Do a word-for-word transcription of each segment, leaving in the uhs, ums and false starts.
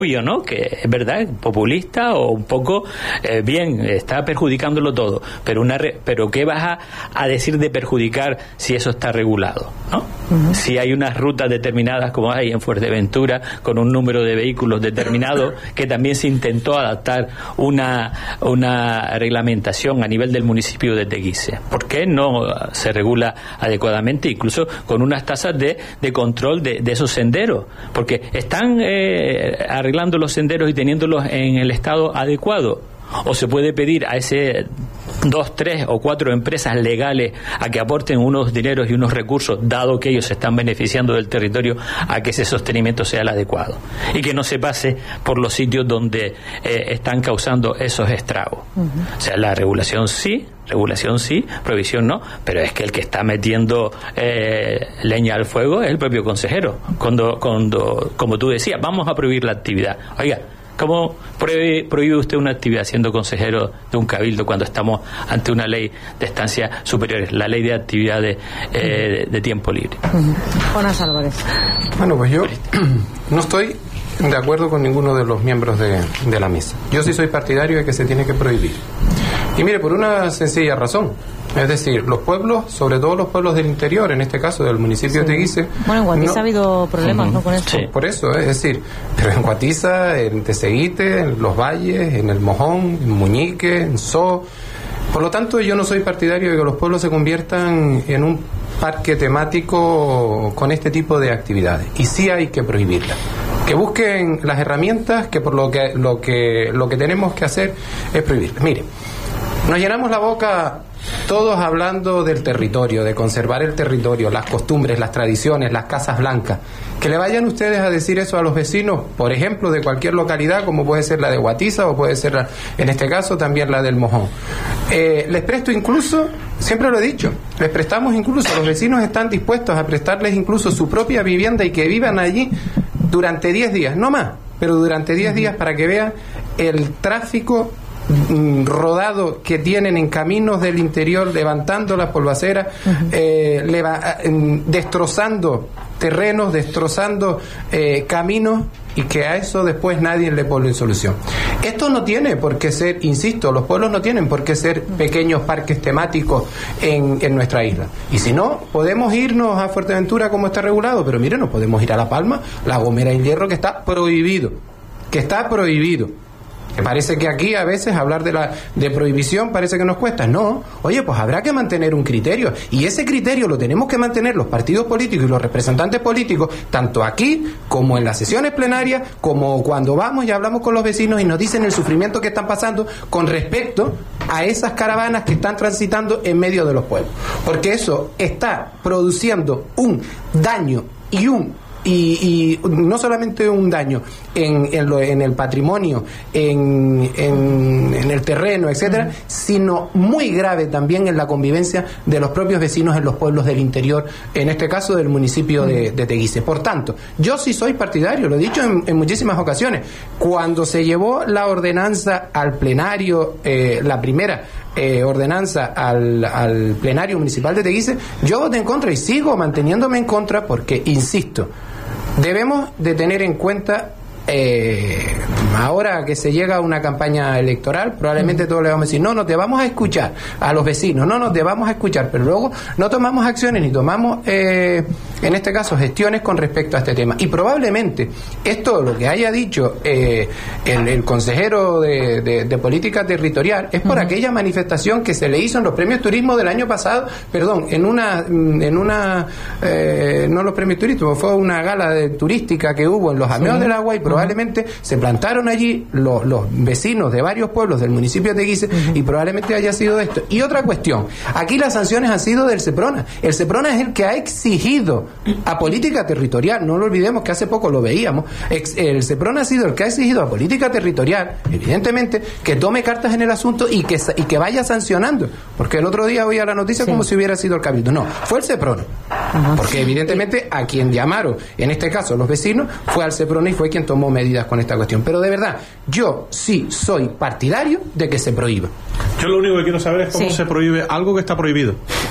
¿no? Que es verdad, populista o un poco, eh, bien, está perjudicándolo todo, pero una re, pero ¿qué vas a, a decir de perjudicar si eso está regulado, ¿no? Uh-huh. Si hay unas rutas determinadas como hay en Fuerteventura con un número de vehículos determinado, que también se intentó adaptar una una reglamentación a nivel del municipio de Teguise. ¿Por qué no se regula adecuadamente, incluso con unas tasas de, de control de, de esos senderos? Porque están eh, arreglando los senderos y teniéndolos en el estado adecuado, o se puede pedir a ese dos, tres o cuatro empresas legales a que aporten unos dineros y unos recursos, dado que ellos se están beneficiando del territorio, a que ese sostenimiento sea el adecuado y que no se pase por los sitios donde eh, están causando esos estragos. Uh-huh. O sea, la regulación sí, regulación sí, prohibición no, pero es que el que está metiendo eh, leña al fuego es el propio consejero. Cuando, cuando, como tú decías, vamos a prohibir la actividad. Oiga, ¿cómo prohíbe, prohíbe usted una actividad siendo consejero de un cabildo cuando estamos ante una ley de estancias superiores, la ley de actividades eh, de, de tiempo libre? Uh-huh. Jonas Álvarez. Bueno, pues yo no estoy de acuerdo con ninguno de los miembros de, de la mesa. Yo sí soy partidario de que se tiene que prohibir. Y mire, por una sencilla razón. Es decir, los pueblos, sobre todo los pueblos del interior, en este caso del municipio sí. de Teguise... Bueno, en Guatiza no, ha habido problemas, uh-huh. ¿no? Con esto. Sí. Por eso, es decir, pero en Guatiza, en Teseguite, en Los Valles, en El Mojón, en Muñique, en So... Por lo tanto, yo no soy partidario de que los pueblos se conviertan en un parque temático con este tipo de actividades. Y sí hay que prohibirlas. Que busquen las herramientas, que por lo que lo que lo que tenemos que hacer es prohibirlas. Mire, nos llenamos la boca todos hablando del territorio, de conservar el territorio, las costumbres, las tradiciones, las casas blancas. Que le vayan ustedes a decir eso a los vecinos, por ejemplo, de cualquier localidad, como puede ser la de Guatiza o puede ser, la, en este caso, también la del Mojón. Eh, les presto incluso, siempre lo he dicho, les prestamos incluso, los vecinos están dispuestos a prestarles incluso su propia vivienda y que vivan allí durante diez días, no más, pero durante diez días para que vean el tráfico rodado que tienen en caminos del interior, levantando las polvaceras, uh-huh. eh, leva, eh, destrozando terrenos, destrozando eh, caminos, y que a eso después nadie le pone solución. Esto no tiene por qué ser, insisto, los pueblos no tienen por qué ser pequeños parques temáticos en, en nuestra isla. Y si no, podemos irnos a Fuerteventura como está regulado, pero mire, no podemos ir a La Palma, La Gomera y el Hierro, que está prohibido, que está prohibido. Que parece que aquí a veces hablar de la de prohibición parece que nos cuesta. No, oye, pues habrá que mantener un criterio, y ese criterio lo tenemos que mantener los partidos políticos y los representantes políticos, tanto aquí como en las sesiones plenarias, como cuando vamos y hablamos con los vecinos y nos dicen el sufrimiento que están pasando con respecto a esas caravanas que están transitando en medio de los pueblos, porque eso está produciendo un daño y un Y, y no solamente un daño en, en, lo, en el patrimonio, en, en, en el terreno, etcétera, uh-huh. sino muy grave también en la convivencia de los propios vecinos en los pueblos del interior, en este caso del municipio uh-huh. de, de Teguise. Por tanto, yo sí soy partidario, lo he dicho en, en muchísimas ocasiones. Cuando se llevó la ordenanza al plenario, eh, la primera Eh, ordenanza al, al plenario municipal de Teguise, yo voté en contra y sigo manteniéndome en contra porque, insisto, debemos de tener en cuenta eh, ahora que se llega a una campaña electoral, probablemente todos le vamos a decir, no, no te vamos a escuchar a los vecinos, no, no te vamos a escuchar, pero luego no tomamos acciones ni tomamos, eh, en este caso, gestiones con respecto a este tema. Y probablemente esto, lo que haya dicho eh, el, el consejero de, de, de política territorial, es por uh-huh. aquella manifestación que se le hizo en los premios turismo del año pasado, perdón, en una, en una eh, no los premios turísticos, fue una gala de, turística que hubo en los Ameos sí. del Agua, y probablemente uh-huh. se plantaron allí los, los vecinos de varios pueblos del municipio de Teguise, uh-huh. y probablemente haya sido esto. Y otra cuestión, aquí las sanciones han sido del SEPRONA. El SEPRONA es el que ha exigido a política territorial, no lo olvidemos que hace poco lo veíamos, el SEPRONA ha sido el que ha exigido a política territorial, evidentemente, que tome cartas en el asunto y que, y que vaya sancionando, porque el otro día oía la noticia sí. como si hubiera sido el cabildo. No, fue el SEPRONA, uh-huh. porque evidentemente a quien llamaron, en este caso los vecinos, fue al SEPRONA y fue quien tomó medidas con esta cuestión. Pero de verdad, yo sí soy partidario de que se prohíba. Yo lo único que quiero saber es cómo sí. se prohíbe algo que está prohibido.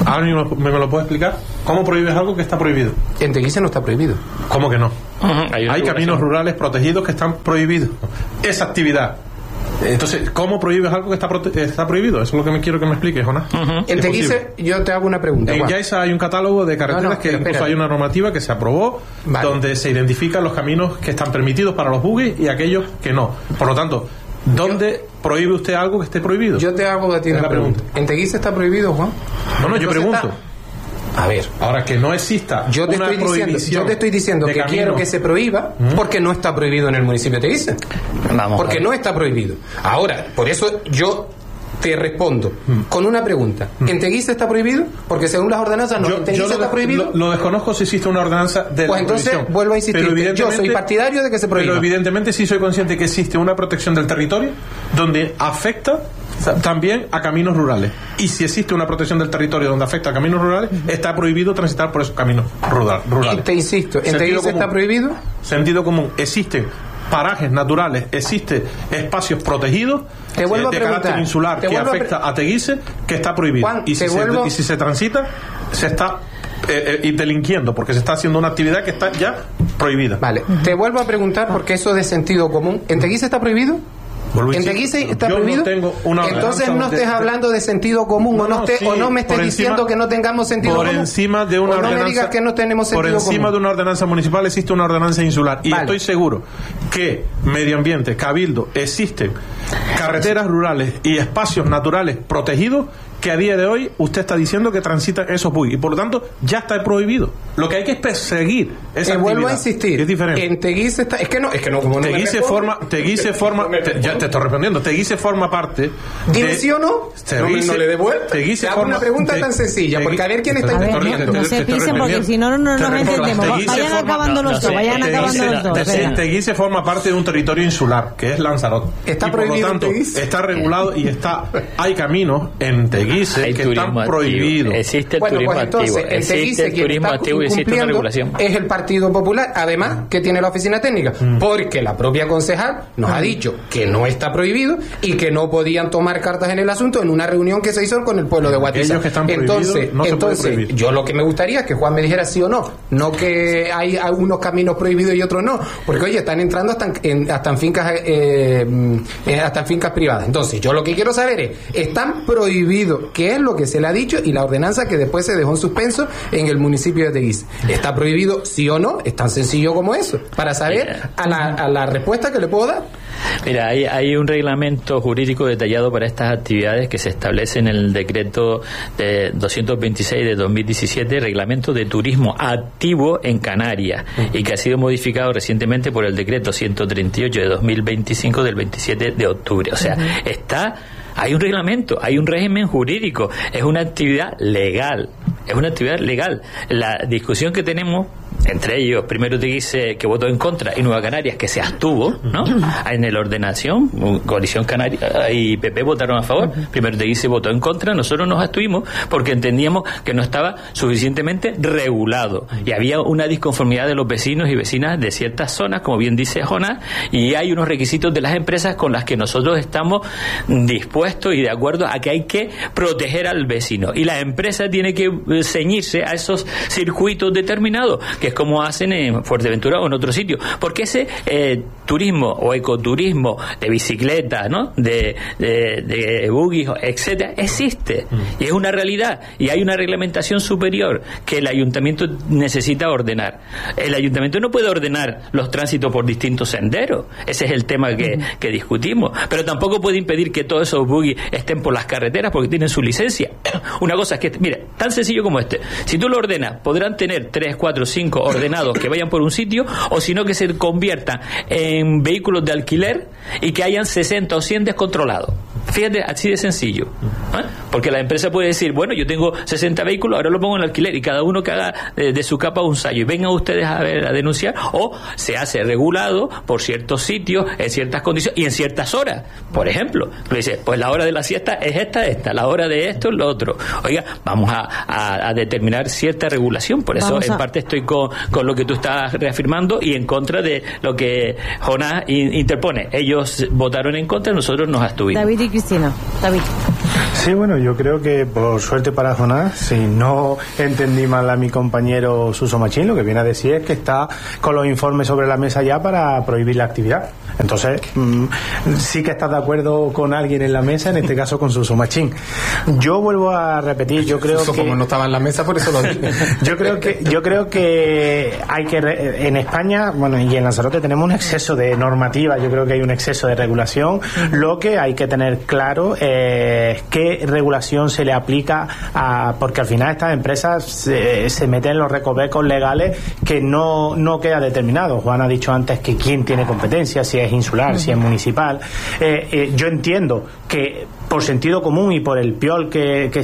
¿Alguien me, me lo puede explicar? ¿Cómo prohíbes algo que está prohibido? En Teguise no está prohibido. ¿Cómo que no? Uh-huh. Hay, Hay caminos rurales protegidos que están prohibidos. Esa actividad. Entonces, ¿cómo prohíbes algo que está, prote- está prohibido? Eso es lo que me quiero que me expliques, Jonás. Uh-huh. En Teguise, yo te hago una pregunta. En Juan. Yaiza hay un catálogo de carreteras No, no, que incluso espérate. hay una normativa que se aprobó, Vale. donde se identifican los caminos que están permitidos para los buggies y aquellos que no. Por lo tanto, ¿dónde yo, prohíbe usted algo que esté prohibido? Yo te hago a ti Es una la pregunta. pregunta. ¿En Teguise está prohibido, Juan? No, no, yo Entonces pregunto. está- A ver, Ahora, que no exista yo te una estoy diciendo, prohibición yo te estoy diciendo de que camino. quiero que se prohíba ¿Mm? porque no está prohibido en el municipio de Teguise. Vamos Porque no está prohibido. Ahora, por eso yo te respondo con una pregunta. ¿En Teguise está prohibido? Porque según las ordenanzas no. Yo, ¿En Teguise yo lo, está de- prohibido? lo, lo desconozco si existe una ordenanza de Pues la entonces, prohibición. vuelvo a insistir, Pero yo evidentemente- soy partidario de que se prohíba. Pero evidentemente sí soy consciente que existe una protección del territorio donde afecta también a caminos rurales. Y si existe una protección del territorio donde afecta a caminos rurales, está prohibido transitar por esos caminos rural- Y rurales. te insisto, ¿en Sentido Teguise común. está prohibido? Sentido común. Existen parajes naturales, existen espacios protegidos Te vuelvo eh, a de preguntar, carácter insular te que vuelvo a afecta pre- a Teguise, que está prohibido. Juan, y, si te se, vuelvo- y si se transita, se está eh, eh, y delinquiendo, porque se está haciendo una actividad que está ya prohibida. Vale, te vuelvo a preguntar porque eso es de sentido común. ¿En Teguise está prohibido? Vuelvo a ¿En insistir, Teguise está yo no prohibido? tengo una Entonces ordenanza no estés de- de- hablando de sentido común No, o, no no, estés- sí, o no me estés por diciendo encima- que no tengamos sentido por común. encima de una o no ordenanza, me digas que no tenemos por sentido encima común. de una ordenanza municipal existe una ordenanza insular y Vale. estoy seguro que medio ambiente, cabildo, existen carreteras rurales y espacios naturales protegidos que a día de hoy usted está diciendo que transitan esos buggies y por lo tanto ya está prohibido. Lo que hay que es perseguir esa Te vuelvo a actividad, insistir. que es diferente. En Teguise está. Es que no, es que no. Como no me Teguise responde- forma, Teguise forma, te- ya te estoy respondiendo. Teguise forma parte. Dime de- sí o no. Teguise- no, me- no le dé vuelta. Teguise Te hago forma- una pregunta Te- tan sencilla, Tegui- porque a ver quién está A ver, intentando. no, no se pisen porque si no, no, no Te nos respondo. entendemos. Teguise Vayan forma- acabando los no, dos, no, vayan Teguise- acabando los dos. Teguise- venga. Teguise forma parte de un territorio insular, que es Lanzarote. Está y por prohibido lo tanto, Teguise. está regulado y está hay caminos en Teguise Hay que turismo están activo. prohibidos. Existe el Bueno, turismo pues entonces, activo. el Existe Teguise el quien turismo está activo y existe una incumpliendo regulación. es el Partido Popular, además que tiene la oficina técnica, porque la propia concejal nos ha dicho que no está prohibido y que no podían tomar cartas en el asunto en una reunión que se hizo con el pueblo de Guatiza. Aquellos que están prohibidos, entonces, no se puede entonces prohibir. yo lo que me gustaría es que Juan me dijera sí o no, no que hay algunos caminos prohibidos y otros no, porque oye, están entrando hasta en, hasta en fincas eh, eh, hasta en fincas privadas. Entonces, yo lo que quiero saber es, ¿están prohibidos? ¿Qué es lo que se le ha dicho? Y la ordenanza que después se dejó en suspenso en el municipio de Teguise. ¿Está prohibido sí o no? Es tan sencillo como eso, para saber a la, a la respuesta que le puedo dar. Mira, hay, hay un reglamento jurídico detallado para estas actividades que se establece en el decreto de doscientos veintiséis de dos mil diecisiete, reglamento de turismo activo en Canarias, y que ha sido modificado recientemente por el decreto ciento treinta y ocho de dos mil veinticinco del veintisiete de octubre. O sea, está... Hay un reglamento, hay un régimen jurídico, es una actividad legal, es una actividad legal. La discusión que tenemos, entre ellos, primero Teguise, que votó en contra, y Nueva Canarias, que se abstuvo, ¿no? En la ordenación, Coalición Canaria y P P votaron a favor, primero Teguise votó en contra, nosotros nos abstuvimos porque entendíamos que no estaba suficientemente regulado, y había una disconformidad de los vecinos y vecinas de ciertas zonas, como bien dice Jonás, y hay unos requisitos de las empresas con las que nosotros estamos dispuestos y de acuerdo a que hay que proteger al vecino, y la empresa tiene que eh, ceñirse a esos circuitos determinados, que es como hacen en Fuerteventura o en otro sitio, porque ese eh, turismo o ecoturismo de bicicleta, ¿no? de, de, de buggies, etcétera, existe y es una realidad, y hay una reglamentación superior que el ayuntamiento necesita ordenar. El ayuntamiento no puede ordenar los tránsitos por distintos senderos, ese es el tema que, que discutimos, pero tampoco puede impedir que todos esos buggies estén por las carreteras porque tienen su licencia. Una cosa es que, mira, tan sencillo como este, si tú lo ordenas, podrán tener tres, cuatro, cinco ordenados que vayan por un sitio, o si no que se conviertan en vehículos de alquiler y que hayan sesenta o cien descontrolados. Fíjate, así de sencillo, ¿eh? Porque la empresa puede decir, bueno, yo tengo sesenta vehículos, ahora lo pongo en alquiler, y cada uno que haga de, de su capa un sallo y vengan ustedes a ver, a denunciar, o se hace regulado por ciertos sitios, en ciertas condiciones y en ciertas horas. Por ejemplo, le dice, pues la hora de la siesta es esta, esta, la hora de esto es lo otro. Oiga, vamos a, a, a determinar cierta regulación, por eso Vamos a... en parte estoy con, con lo que tú estás reafirmando y en contra de lo que Jonás in, interpone. Ellos votaron en contra, nosotros nos abstuvimos. David y Cristina. David. Sí, bueno, yo creo que por suerte para Jonás, si no entendí mal a mi compañero Suso Machín, lo que viene a decir es que está con los informes sobre la mesa ya para prohibir la actividad. Entonces, mmm, sí que estás de acuerdo con alguien en la mesa, en este caso con Suso Machín. Yo vuelvo a repetir, yo creo Suso, que... como no estaba en la mesa, por eso lo dije. yo creo que yo creo que hay que... Re... En España, bueno, y en Lanzarote tenemos un exceso de normativa, yo creo que hay un exceso de regulación. Lo que hay que tener claro es qué regulación se le aplica a... Porque al final estas empresas se, se meten en los recovecos legales que no, no queda determinado. Juan ha dicho antes que quién tiene competencia, si es insular, uh-huh. si es municipal. Eh, eh, yo entiendo que por sentido común y por el piol que, que,